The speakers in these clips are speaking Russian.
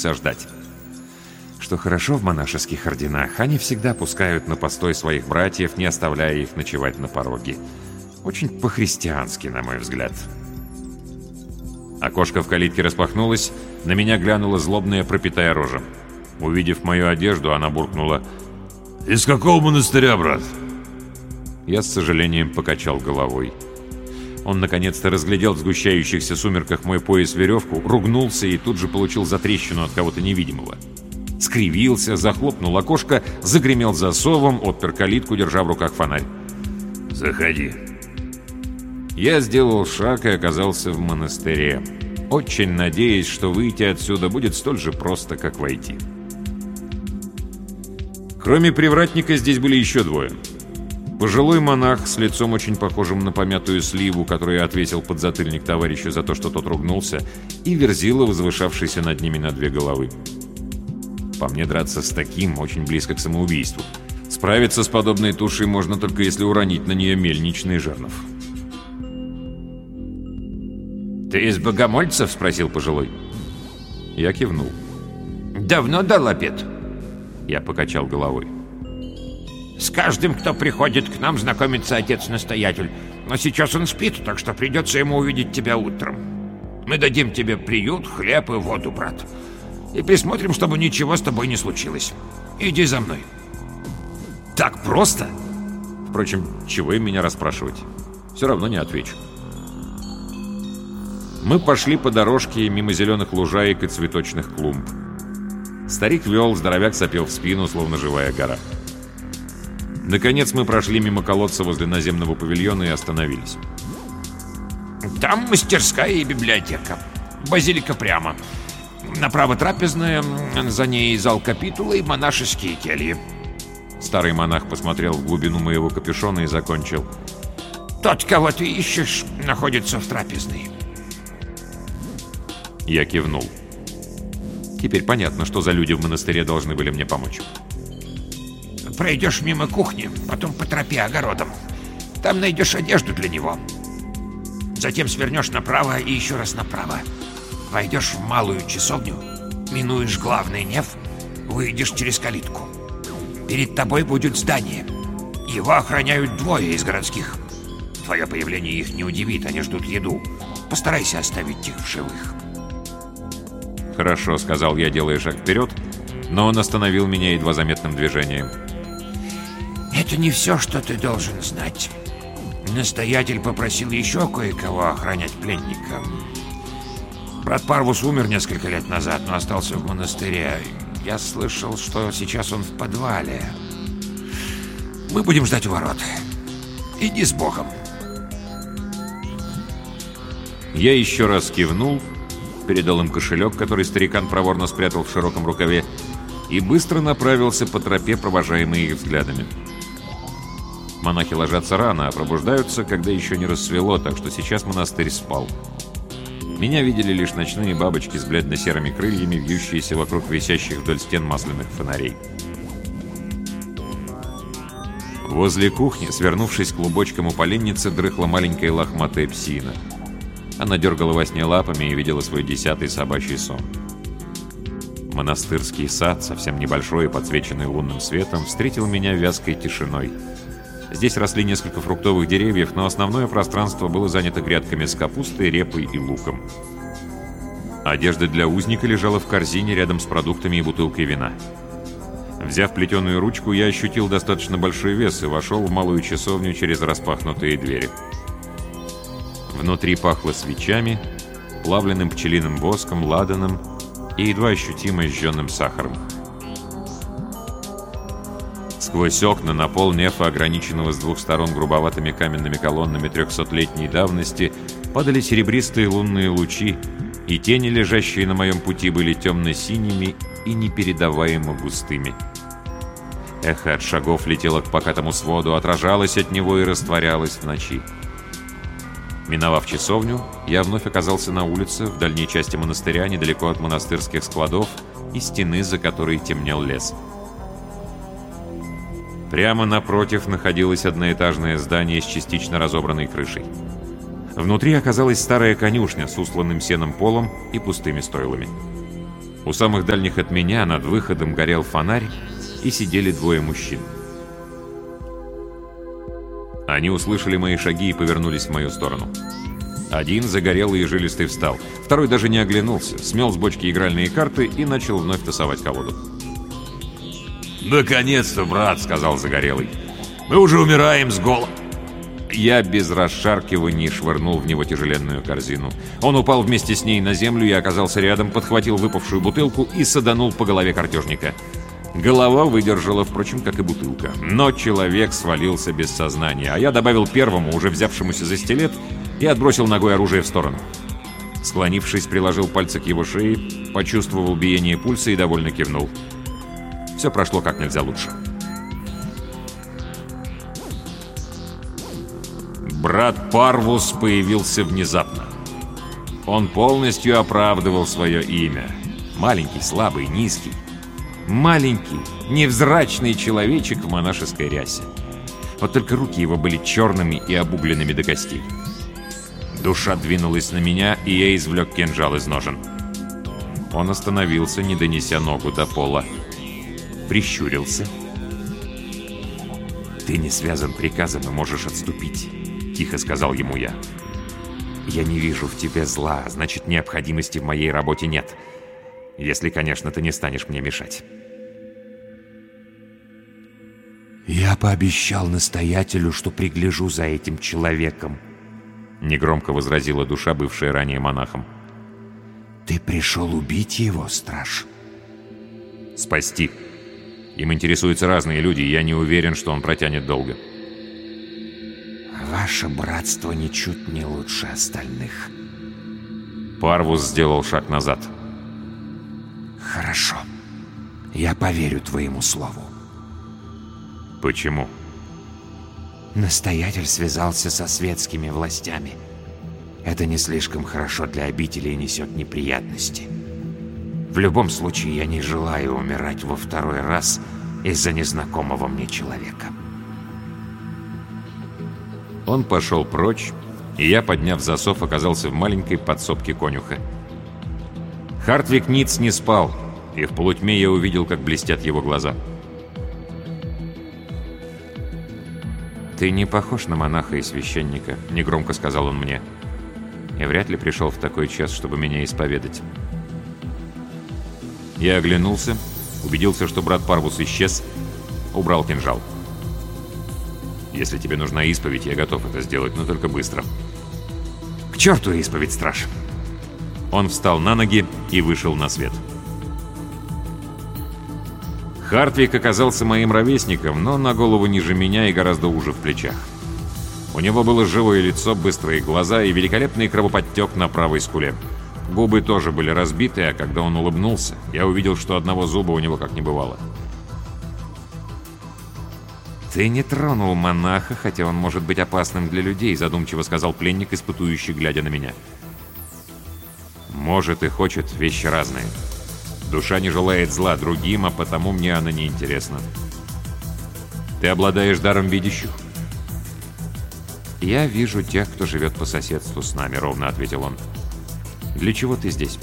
принялся ждать. Что хорошо в монашеских орденах, они всегда пускают на постой своих братьев, не оставляя их ночевать на пороге. Очень по-христиански, на мой взгляд. Окошко в калитке распахнулось, на меня глянула злобная пропитая рожа. Увидев мою одежду, она буркнула: «Из какого монастыря, брат?» Я с сожалением покачал головой. Он наконец-то разглядел в сгущающихся сумерках мой пояс-веревку, ругнулся и тут же получил затрещину от кого-то невидимого. Скривился, захлопнул окошко, загремел засовом, отпер калитку, держа в руках фонарь. «Заходи». Я сделал шаг и оказался в монастыре, очень надеясь, что выйти отсюда будет столь же просто, как войти. Кроме привратника здесь были еще двое. Пожилой монах с лицом очень похожим на помятую сливу, который отвесил подзатыльник товарищу за то, что тот ругнулся, и Верзила, возвышавшийся над ними на 2 головы. По мне, драться с таким очень близко к самоубийству. Справиться с подобной тушей можно только если уронить на нее мельничный жернов. «Ты из богомольцев?» — спросил пожилой. Я кивнул. «Давно дал обед?» Я покачал головой. «С каждым, кто приходит к нам, знакомится отец-настоятель. Но сейчас он спит, так что придется ему увидеть тебя утром. Мы дадим тебе приют, хлеб и воду, брат. И присмотрим, чтобы ничего с тобой не случилось. Иди за мной». «Так просто?» Впрочем, чего им меня расспрашивать? Все равно не отвечу. Мы пошли по дорожке мимо зеленых лужаек и цветочных клумб. Старик вел, здоровяк сопел в спину, словно живая гора. Наконец мы прошли мимо колодца возле наземного павильона и остановились. «Там мастерская и библиотека. Базилика прямо. Направо трапезная, за ней зал капитула и монашеские кельи». Старый монах посмотрел в глубину моего капюшона и закончил: «Тот, кого ты ищешь, находится в трапезной». Я кивнул. Теперь понятно, что за люди в монастыре должны были мне помочь. «Пройдешь мимо кухни, потом по тропе огородом. Там найдешь одежду для него. Затем свернешь направо и еще раз направо. Войдешь в малую часовню, минуешь главный неф, выйдешь через калитку. Перед тобой будет здание. Его охраняют 2 из городских. Твое появление их не удивит, они ждут еду. Постарайся оставить их в живых». «Хорошо», — сказал я, делая шаг вперед, но он остановил меня едва заметным движением. «Это не все, что ты должен знать. Настоятель попросил еще кое-кого охранять пленника. Брат Парвус умер несколько лет назад, но остался в монастыре. Я слышал, что сейчас он в подвале. Мы будем ждать у ворот. Иди с Богом». Я еще раз кивнул, передал им кошелек, который старикан проворно спрятал в широком рукаве, и быстро направился по тропе, провожаемый их взглядами. Монахи ложатся рано, а пробуждаются, когда еще не рассвело, так что сейчас монастырь спал. Меня видели лишь ночные бабочки с бледно-серыми крыльями, вьющиеся вокруг висящих вдоль стен масляных фонарей. Возле кухни, свернувшись клубочком у поленницы, дрыхла маленькая лохматая псина. Она дергала во сне лапами и видела свой 10-й собачий сон. Монастырский сад, совсем небольшой и подсвеченный лунным светом, встретил меня вязкой тишиной. Здесь росли несколько фруктовых деревьев, но основное пространство было занято грядками с капустой, репой и луком. Одежда для узника лежала в корзине рядом с продуктами и бутылкой вина. Взяв плетеную ручку, я ощутил достаточно большой вес и вошел в малую часовню через распахнутые двери. Внутри пахло свечами, плавленным пчелиным воском, ладаном и едва ощутимо жженым сахаром. Сквозь окна на пол нефа, ограниченного с 2 сторон грубоватыми каменными колоннами 300-летней давности, падали серебристые лунные лучи, и тени, лежащие на моем пути, были темно-синими и непередаваемо густыми. Эхо от шагов летело к покатому своду, отражалось от него и растворялось в ночи. Миновав часовню, я вновь оказался на улице, в дальней части монастыря, недалеко от монастырских складов и стены, за которой темнел лес. Прямо напротив находилось одноэтажное здание с частично разобранной крышей. Внутри оказалась старая конюшня с устланным сеном полом и пустыми стойлами. У самых дальних от меня над выходом горел фонарь, и сидели двое мужчин. Они услышали мои шаги и повернулись в мою сторону. Один загорелый и жилистый встал, второй даже не оглянулся, смел с бочки игральные карты и начал вновь тасовать колоду. «Наконец-то, брат!» — сказал загорелый. «Мы уже умираем с голоду!» Я без расшаркиваний швырнул в него тяжеленную корзину. Он упал вместе с ней на землю, я оказался рядом, подхватил выпавшую бутылку и саданул по голове картежника. Голова выдержала, впрочем, как и бутылка. Но человек свалился без сознания, а я добавил первому, уже взявшемуся за стилет, и отбросил ногой оружие в сторону. Склонившись, приложил пальцы к его шее, почувствовал биение пульса и довольно кивнул. Все прошло как нельзя лучше. Брат Парвус появился внезапно. Он полностью оправдывал свое имя. Маленький, слабый, низкий. Маленький, невзрачный человечек в монашеской рясе. Вот только руки его были черными и обугленными до костей. Душа двинулась на меня, и я извлек кинжал из ножен. Он остановился, не донеся ногу до пола. Прищурился. «Ты не связан приказом и можешь отступить», — тихо сказал ему я. «Я не вижу в тебе зла, значит, необходимости в моей работе нет. Если, конечно, ты не станешь мне мешать». «Я пообещал настоятелю, что пригляжу за этим человеком», — негромко возразила душа, бывшая ранее монахом. «Ты пришел убить его, страж?» «Спасти. Им интересуются разные люди, и я не уверен, что он протянет долго». «Ваше братство ничуть не лучше остальных». Парвус сделал шаг назад. «Хорошо. Я поверю твоему слову». «Почему?» Настоятель связался со светскими властями. Это не слишком хорошо для обители и несет неприятности. В любом случае, я не желаю умирать во второй раз из-за незнакомого мне человека». Он пошел прочь, и я, подняв засов, оказался в маленькой подсобке конюха. Хартвиг Ниц не спал, и в полутьме я увидел, как блестят его глаза. «Ты не похож на монаха и священника», — негромко сказал он мне. «И вряд ли пришел в такой час, чтобы меня исповедать». Я оглянулся, убедился, что брат Парвус исчез, убрал кинжал. «Если тебе нужна исповедь, я готов это сделать, но только быстро». «К черту исповедь, страж!» Он встал на ноги и вышел на свет. Хартвиг оказался моим ровесником, но на голову ниже меня и гораздо уже в плечах. У него было живое лицо, быстрые глаза и великолепный кровоподтек на правой скуле. Губы тоже были разбиты, а когда он улыбнулся, я увидел, что одного зуба у него как не бывало. «Ты не тронул монаха, хотя он может быть опасным для людей», — задумчиво сказал пленник, испытующий, глядя на меня. «Может и хочет, вещи разные. Душа не желает зла другим, а потому мне она не интересна. Ты обладаешь даром видящих?» «Я вижу тех, кто живет по соседству с нами», — ровно ответил он. «Для чего ты здесь?»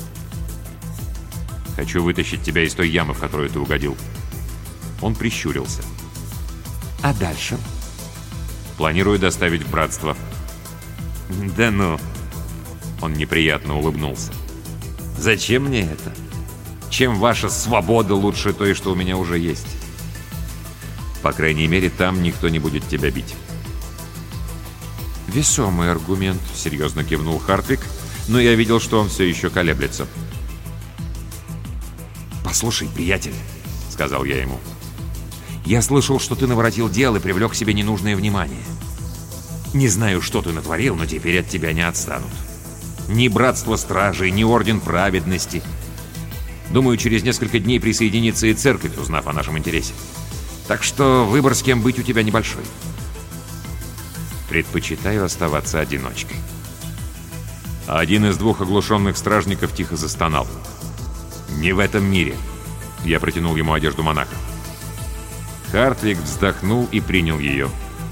«Хочу вытащить тебя из той ямы, в которую ты угодил». Он прищурился. «А дальше?» «Планирую доставить в братство». «Да ну!» Он неприятно улыбнулся. «Зачем мне это? Чем ваша свобода лучше той, что у меня уже есть? По крайней мере, там никто не будет тебя бить». «Весомый аргумент», — серьезно кивнул Хартвиг, но я видел, что он все еще колеблется. «Послушай, приятель», — сказал я ему, — «я слышал, что ты наворотил дел и привлек к себе ненужное внимание. Не знаю, что ты натворил, но теперь от тебя не отстанут. Ни братство стражей, ни орден праведности. Думаю, через несколько дней присоединится и церковь, узнав о нашем интересе. Так что выбор, с кем быть, у тебя небольшой. Предпочитаю оставаться одиночкой». Один из двух оглушенных стражников тихо застонал. «Не в этом мире!» Я протянул ему одежду монаха. Хартвиг вздохнул и принял ее.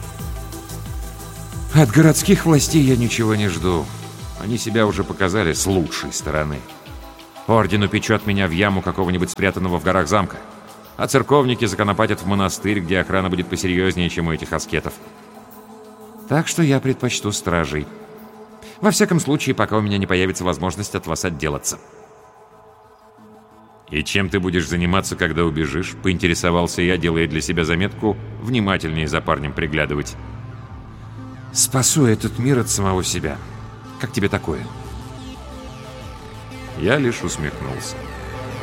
«От городских властей я ничего не жду. Они себя уже показали с лучшей стороны. Орден упечет меня в яму какого-нибудь спрятанного в горах замка. А церковники законопатят в монастырь, где охрана будет посерьезнее, чем у этих аскетов. Так что я предпочту стражей. Во всяком случае, пока у меня не появится возможность от вас отделаться. «И чем ты будешь заниматься, когда убежишь?» — поинтересовался я, делая для себя заметку внимательнее за парнем приглядывать. Спасу этот мир от самого себя. Как тебе такое? Я лишь усмехнулся.